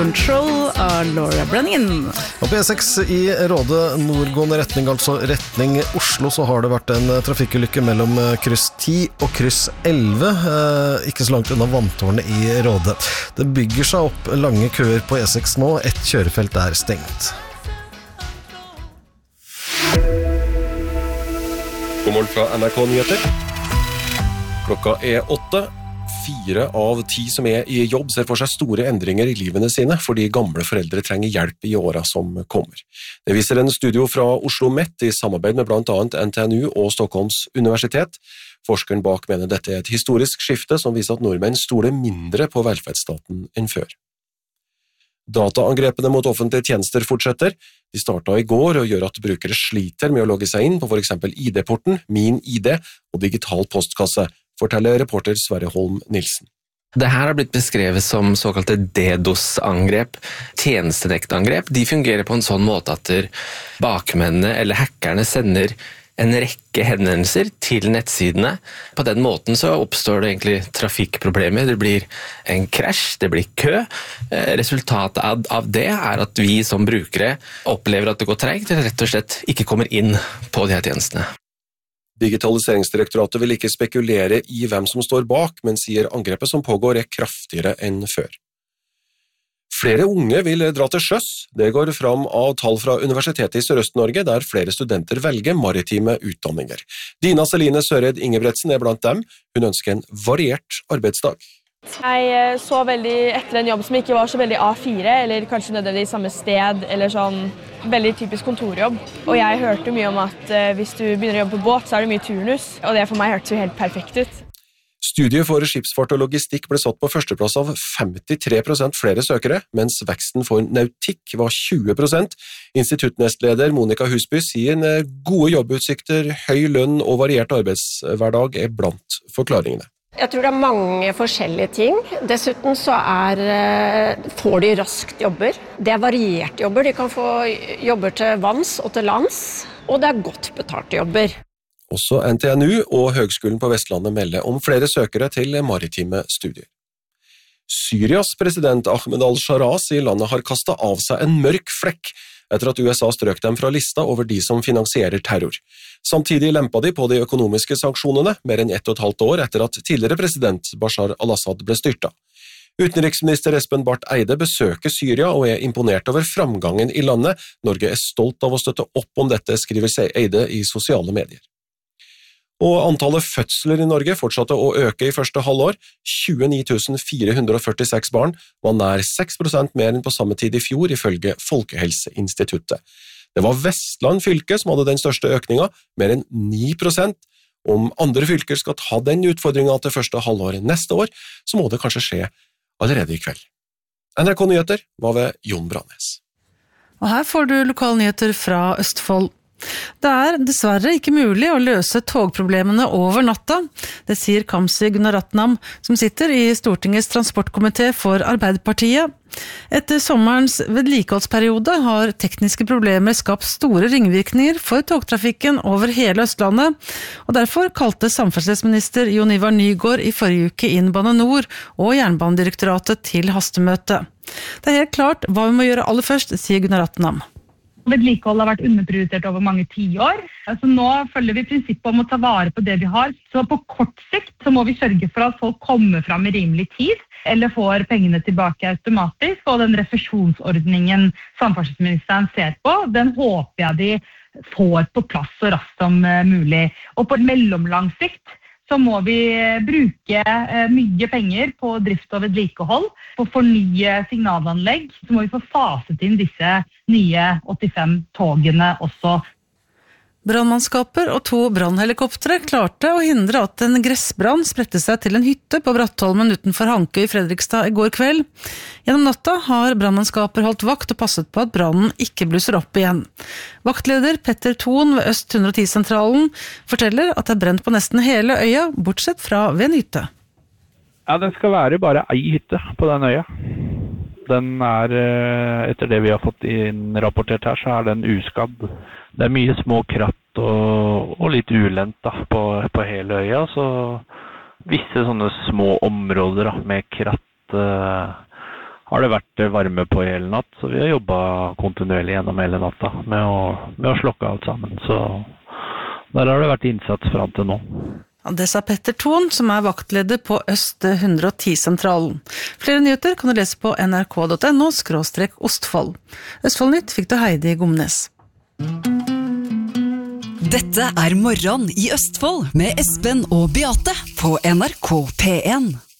Control av Laura Brannigan. Og på E6 i Råde nordgående retning, altså retning Oslo, så har det vært en trafikkulykke mellom kryss 10 og kryss 11, ikke så langt unna vanntårnet i Råde. Det bygger seg opp lange køer på E6 nå, et kjørefelt er stengt. God morgen fra NRK Nyheter. Klokka er 8. 4 av 10 som er i jobb ser for seg store endringer i livene sine fordi gamle foreldre trenger hjelp i årene som kommer. Det viser en studio fra Oslo Met i samarbeid med blant annet NTNU og Stockholms universitet. Forskeren bak mener dette er et historisk skifte som viser at nordmenn stoler mindre på velferdsstaten enn før. Dataangrepene mot offentlige tjenester fortsetter. De startet i går og gjør at brukere sliter med å logge seg inn på for eksempel ID-porten, Min ID og digital postkasse, forteller reporter Sverre Holm Nilsen. Det her har blitt beskrevet som såkalte DDoS-angrep, tjenestenektangrep. De fungerer på en sånn måte at bakmennene eller hackerne sender en rekke henvendelser til nettsidene. På den måten så oppstår det egentlig trafikkproblemer. Det blir en krasj, det blir kø. Resultatet av det er at vi som brukere opplever at det går tregt, eller rett og slett ikke kommer inn på de her tjenestene. Digitaliseringsdirektoratet vil ikke spekulere i hvem som står bak, men sier angrepet som pågår er kraftigere enn før. Flere unge vil dra til sjøs. Det går fram av tall fra Universitetet i Sørøst-Norge, der flere studenter velger maritime utdanninger. Dina Celine Søred Ingebretsen er blant dem. Hun ønsker en variert arbeidsdag. Jeg så veldig etter en jobb som ikke var så veldig A4, eller kanskje nødvendigvis samme sted, eller sånn veldig typisk kontorjobb. Og jeg hørte mye om at hvis du begynner å jobbe på båt, så er det mye turnus, og det for meg hørtes jo helt perfekt ut. Studiet for skipsfart og logistikk ble satt på førsteplass av 53% flere søkere, mens veksten for nautikk var 20%. Instituttnestleder Monica Husby sier gode jobbutsikter, høy lønn og variert arbeidshverdag er blant forklaringene. Jeg tror det er mange forskjellige ting. Dessuten så får de raskt jobber. Det er varierte jobber. De kan få jobber til vanns og til lands, og det er godt betalte jobber. Også NTNU og Høgskolen på Vestlandet melder om flere søkere til maritime studier. Syrias president Ahmed al-Shara sier landet har kastet av seg en mørk flekk etter at USA strøk dem fra lista over de som finansierer terror. Samtidig lempa de på de økonomiske sanksjonene mer enn 1,5 år etter at tidligere president Bashar al-Assad ble styrtet. Utenriksminister Espen Barth Eide besøker Syria og er imponert over framgangen i landet. Norge er stolt av å støtte opp om dette, skriver Eide i sosiale medier. Og antallet fødsler i Norge fortsatte å øke i første halvår. 29 446 barn var nær 6% mer enn på samme tid i fjor, ifølge Folkehelseinstituttet. Det var Vestland fylke som hadde den største økningen, mer enn 9%. Om andre fylker skal ta den utfordringen til første halvår neste år, så må det kanskje skje allerede i kveld. NRK Nyheter var ved Jon Brannes. Og her får du lokalnyheter fra Østfold. Det er dessverre ikke mulig å løse togproblemene over natta. Det sier Kamzy Gunaratnam, som sitter i Stortingets transportkomité for Arbeiderpartiet. Etter sommerens vedlikeholdsperiode har tekniske problemer skapt store ringvirkninger for togtrafikken over hele Østlandet, og derfor kalte samferdselsminister Jon Ivar Nygård i forrige uke inn Bane NOR og Jernbanedirektoratet til hastemøte. Det er helt klart hva vi må gjøre aller først, sier Gunaratnam. Vedlikehold har vært underprioritert over mange 10 år. Altså nå følger vi prinsippet om å ta vare på det vi har. Så på kort sikt så må vi sørge for at folk kommer fram i rimelig tid, eller får pengene tilbake automatisk. Og den refusjonsordningen samferdselsministeren ser på, den håper jeg de får på plass så raskt som mulig. Og på mellomlang sikt så må vi bruke mye penger på drift og vedlikehold, på å fornye signalanlegg, så må vi få faset inn disse nye 85 togene også. Brannmannskaper og 2 brannhelikoptre klarte å hindre at en gressbrann spredte seg til en hytte på Brattholmen utenfor Hankø i Fredrikstad i går kveld. Gjennom natta har brannmannskaper holdt vakt og passet på at brannen ikke blusser opp igjen. Vaktleder Petter Thon ved Øst 110-sentralen forteller at det er brent på nesten hele øya, bortsett fra ved en hytte. Ja, det skal være bare ei hytte på den øya. Den er, etter det vi har fått rapportert her, så er den uskadd. Det er mye små kratt og litt ulendt da, på hele øya, så visse sånne små områder da, med kratt har det vært varme på hele natt, så vi har jobbet kontinuerlig gjennom hele natta med å slokke alt sammen. Så der har det vært innsats frem til nå. Det sa Petter Thon, som vaktleder på Øst 110-sentralen. Flere nyheter kan du lese på nrk.no/Ostfold. Østfoldnytt fikk du Heidi Gomnes. Dette morgen i Østfold med Espen og Beate på NRK P1.